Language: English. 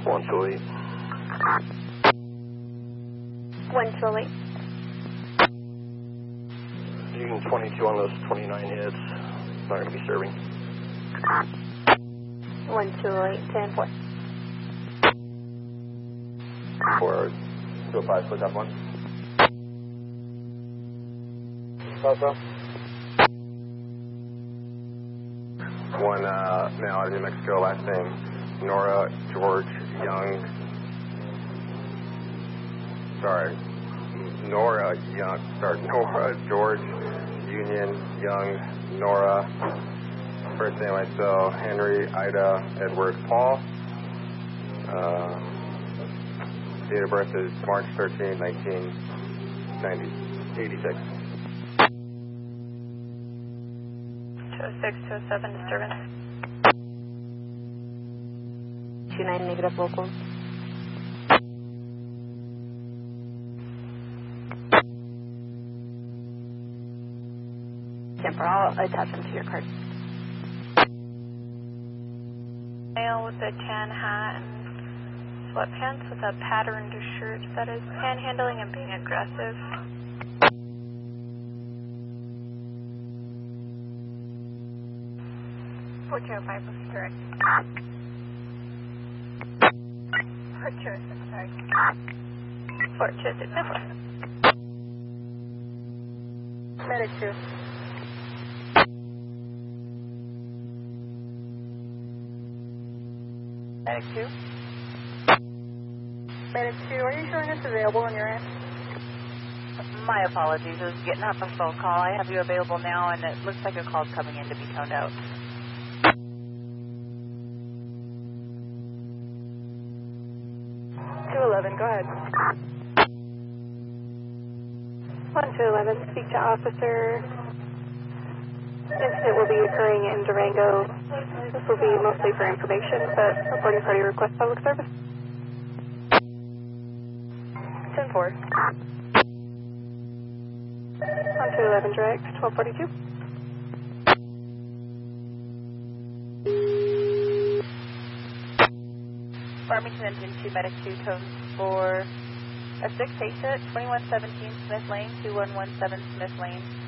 128. 128. Union 22 on those 29 hits. Not going to be serving. 128, 10-4. 4, 205, split up 1. Also. One male out of New Mexico, last name Nora George Young. Nora George Union Young Nora. First name I spell Henry Ida Edward Paul. Date of birth is March 13, 1986. 206, 207, disturbance. 29 negative local. Temper, I'll attach them to your card. Male with a tan hat and sweatpants with a patterned shirt that is panhandling and being aggressive. Fort 205 was correct. Fort 206, sorry. Fort 206, 10-4. Medic 2. Medic 2. Medic 2, are you showing us available on your end? My apologies, I was getting off a phone call. I have you available now, and it looks like a call's coming in to be toned out. 211, go ahead. 1211, speak to officer. Incident will be occurring in Durango. This will be mostly for information, but reporting party request public service. 10-4. 1211 direct, 1242. Farmington Engine 2 Medic 2 codes for a 6 8 2117 Smith Lane, 2117 Smith Lane.